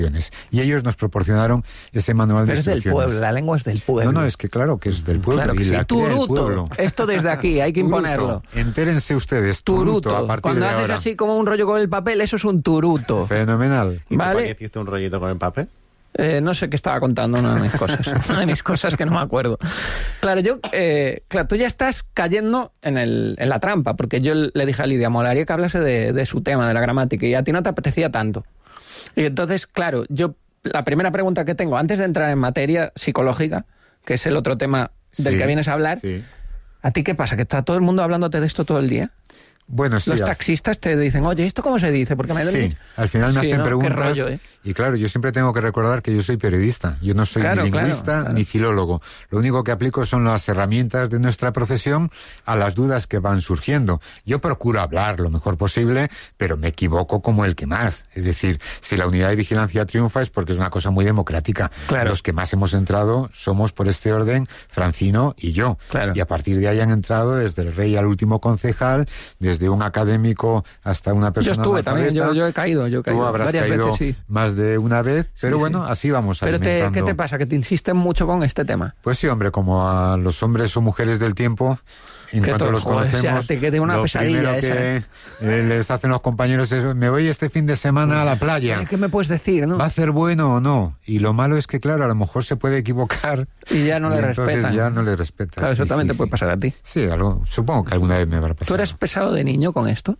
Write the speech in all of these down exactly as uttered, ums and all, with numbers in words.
Y ellos nos proporcionaron ese manual de Pero instrucciones. es del pueblo, la lengua es del pueblo. No, no, es que claro que es del pueblo. Claro que y sí. la cría del Turuto. pueblo. Esto desde aquí, hay que Turuto. imponerlo. Entérense ustedes, turuto, Turuto. a partir Cuando de haces ahora. así como un rollo con el papel, eso es un turuto. Fenomenal. ¿Y tú Vale. para qué hiciste un rollito con el papel? Eh, no sé qué estaba contando una de mis cosas. Una de mis cosas que no me acuerdo. Claro, yo, eh, claro, tú ya estás cayendo en, el, en la trampa, porque yo le dije a Lidia, molaría que hablase de, de su tema, de la gramática, y a ti no te apetecía tanto. Y entonces, claro, yo, la primera pregunta que tengo, antes de entrar en materia psicológica, que es el otro tema del Sí, que vienes a hablar, sí. ¿a ti qué pasa? ¿Que está todo el mundo hablándote de esto todo el día? Bueno, sí. Los al- taxistas te dicen, oye, ¿esto cómo se dice? Porque me Sí, al final me Sí, hacen ¿no? Qué preguntas rollo, ¿eh? y claro, yo siempre tengo que recordar que yo soy periodista, yo no soy Claro, ni claro, lingüista claro. ni filólogo. Lo único que aplico son las herramientas de nuestra profesión a las dudas que van surgiendo. Yo procuro hablar lo mejor posible, pero me equivoco como el que más. Es decir, si la unidad de vigilancia triunfa es porque es una cosa muy democrática. Claro. Los que más hemos entrado somos por este orden Francino y yo. Claro. Y a partir de ahí han entrado desde el rey al último concejal, desde un académico hasta una Yo persona estuve también, yo, analfabeta. yo he caído, yo he caído Tú habrás varias caído veces, sí. más de una vez, pero Sí, bueno, sí. así vamos Pero te, alimentando. ¿qué te pasa? ¿Que te insisten mucho con este tema? Pues sí, hombre, como a los hombres o mujeres del tiempo, en Que cuanto todo- los joder, conocemos, o sea, te queda una lo pesadilla primero que eh, les hacen los compañeros es, me voy este fin de semana a la playa. ¿Qué me puedes decir, no? ¿Va a ser bueno o no? Y lo malo es que, claro, a lo mejor se puede equivocar. Y ya no le entonces respetan. ya no le respetas. Claro, eso Sí, también sí, te puede sí. pasar a ti. Sí, algo, supongo que alguna vez me habrá pasado. ¿Tú eres pesado de niño con esto?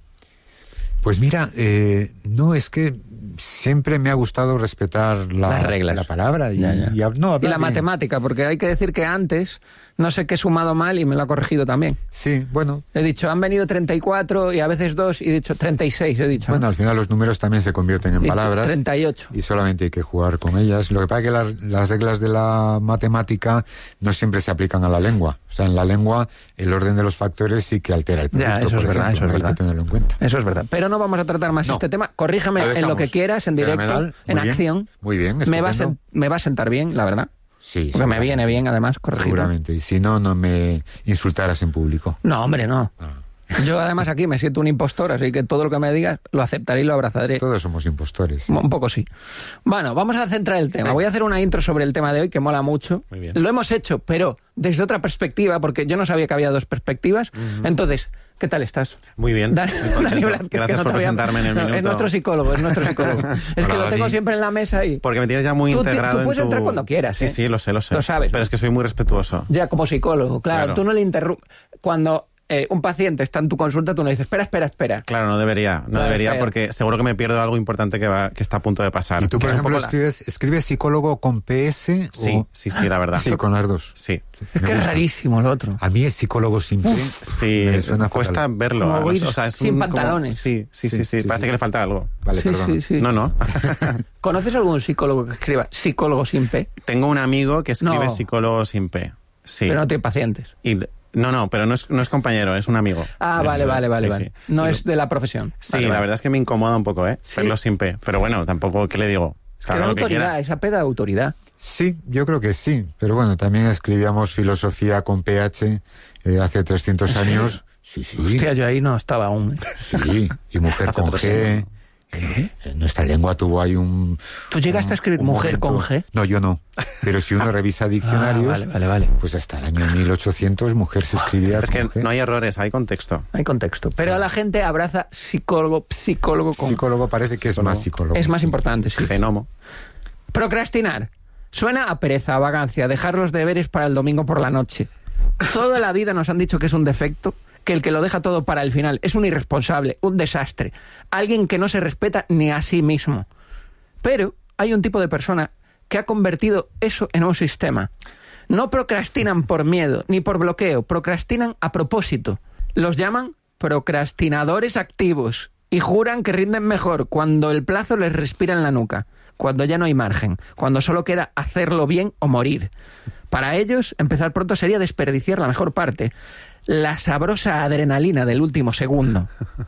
Pues mira, eh, no, es que siempre me ha gustado respetar la, Las reglas. la palabra y, Ya, ya. y hab- no, Y hablar la bien. matemática, porque hay que decir que antes no sé qué he sumado mal y me lo ha corregido también. Sí, bueno, He dicho, han venido treinta y cuatro y a veces dos y he dicho treinta y seis, he dicho. bueno, ¿no? al final los números también se convierten en Y palabras treinta y ocho. y solamente hay que jugar con ellas. Lo que pasa es que las, las reglas de la matemática no siempre se aplican a la lengua. O sea, en la lengua el orden de los factores sí que altera el producto. Ya, eso es por verdad, ejemplo, eso es hay verdad. que tenerlo en cuenta. Eso es verdad. Pero no vamos a tratar más No. este tema. Corrígeme Lo en lo dejamos. que quieras, en directo, Fenomenal. en Muy bien. acción. Muy bien, Me va, a estupendo. sen- me va a sentar bien, la verdad. Sí, Porque me seguramente. viene bien, además, corregirlo. Seguramente. Y si no, no me insultaras en público. No, hombre, no. Ah. Yo además aquí me siento un impostor, así que todo lo que me digas lo aceptaré y lo abrazaré. Todos somos impostores. Un poco sí. Bueno, vamos a centrar el tema. Voy a hacer una intro sobre el tema de hoy que mola mucho. Muy bien. Lo hemos hecho, pero desde otra perspectiva, porque yo no sabía que había dos perspectivas. Entonces, ¿qué tal estás? Muy bien. Dani- muy contento. Dani Blázquez, que Gracias no por te había- presentarme en el No, minuto. Es nuestro psicólogo, es nuestro psicólogo. Es que Hola, lo tengo Dani. siempre en la mesa y... Porque me tienes ya muy Tú te- integrado tú puedes en tu... entrar cuando quieras, Sí, ¿eh? sí, lo sé, lo sé. Lo sabes, Pero ¿no? es que soy muy respetuoso. Ya, como psicólogo, claro. Claro. Tú no le interrumpes. Cuando eh, un paciente está en tu consulta, tú no dices, espera, espera, espera. Claro, no debería, no Vale, debería, feo. porque seguro que me pierdo algo importante que va, que está a punto de pasar. ¿Y tú, Que por es un ejemplo, poco la- escribes, escribes psicólogo con P S? Sí, o... sí, sí, la verdad. Sí, con las dos. Sí, Es Me que es gusta. rarísimo el otro. A mí es psicólogo sin P. sí, me suena cuesta fatal. verlo. Como o ir sea, es sin un- como- pantalones. Sí, sí, sí, Sí, sí, sí, parece sí. que le falta algo. Vale, sí, perdona. sí, sí. No, no. ¿Conoces algún psicólogo que escriba psicólogo sin P? Tengo un amigo que escribe No. psicólogo sin P. Sí. Pero no tiene pacientes. Y, no, no, pero no es, no es compañero, es un amigo. Ah, Es, vale, vale, vale. sí, vale. sí. No Y- es de la profesión. Sí, Vale, la vale. verdad es que me incomoda un poco, ¿eh? Sí. Verlo sin P. Pero bueno, tampoco, ¿qué le digo? Es que Haga da lo que autoridad, quiera. esa P da autoridad. Sí, yo creo que sí. Pero bueno, también escribíamos filosofía con P H eh, hace trescientos años. Sí, sí. Hostia, yo ahí no estaba aún. ¿eh? Sí, y mujer con G. En, en nuestra lengua tuvo ahí un... ¿Tú llegaste a escribir un mujer momento- con G? No, yo no. Pero si uno revisa diccionarios, Ah, vale, vale, vale. pues hasta el año mil ochocientos mujer se escribía Es que con G. no hay errores, hay contexto. Hay contexto. Pero la gente abraza psicólogo, psicólogo con... Psicólogo parece que es Psicólogo. más psicólogo. Es más importante, sí. Fenomo. Procrastinar. Suena a pereza, a vagancia, dejar los deberes para el domingo por la noche. Toda la vida nos han dicho que es un defecto, que el que lo deja todo para el final es un irresponsable, un desastre, alguien que no se respeta ni a sí mismo. Pero hay un tipo de persona que ha convertido eso en un sistema. No procrastinan por miedo ni por bloqueo, procrastinan a propósito. Los llaman procrastinadores activos y juran que rinden mejor cuando el plazo les respira en la nuca, cuando ya no hay margen, cuando solo queda hacerlo bien o morir. Para ellos, empezar pronto sería desperdiciar la mejor parte, la sabrosa adrenalina del último segundo.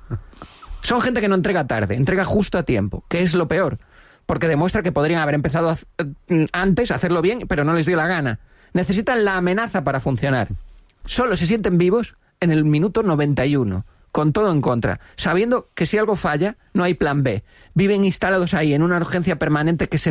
Son gente que no entrega tarde, entrega justo a tiempo, que es lo peor, porque demuestra que podrían haber empezado a hac- antes a hacerlo bien, pero no les dio la gana. Necesitan la amenaza para funcionar. Solo se sienten vivos en el minuto noventa y uno, con todo en contra, sabiendo que si algo falla, no hay plan B. Viven instalados ahí en una urgencia permanente que se